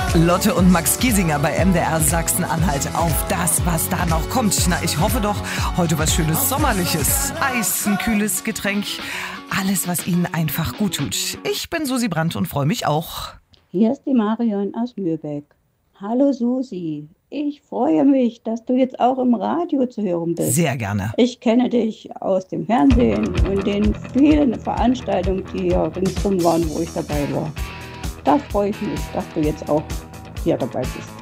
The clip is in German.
Lotte und Max Giesinger bei MDR Sachsen-Anhalt auf das, was da noch kommt. Na, ich hoffe doch, heute was Schönes Sommerliches. Eis, ein kühles Getränk, alles, was Ihnen einfach gut tut. Ich bin Susi Brandt und freue mich auch. Hier ist die Marion aus Lübeck. Hallo Susi, ich freue mich, dass du jetzt auch im Radio zu hören bist. Sehr gerne. Ich kenne dich aus dem Fernsehen und den vielen Veranstaltungen, die hier ringsum waren, wo ich dabei war. Da freue ich mich, dass du jetzt auch hier dabei bist.